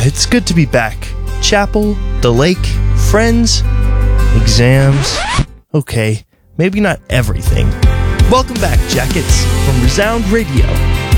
It's good to be back. Chapel, the lake, friends, exams. Okay, maybe not everything. Welcome back, Jackets, from Resound Radio.